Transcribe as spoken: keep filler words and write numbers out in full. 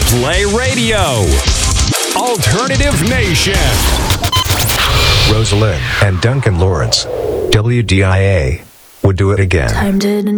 Play Radio. Alternative Nation. Rosalind and Duncan Lawrence. W D I A would do it again. Time didn't